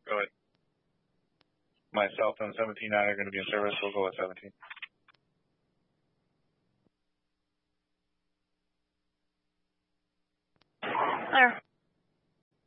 Go ahead. Myself and 17.9 are going to be in service. We'll go with 17. There.